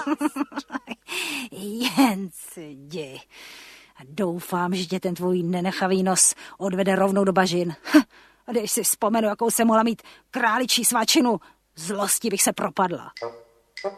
Jen jdi. A doufám, že tě ten tvůj nenechavý nos odvede rovnou do bažin. A když si vzpomenu, jakou jsem mohla mít králičí svačinu, zlosti bych se propadla.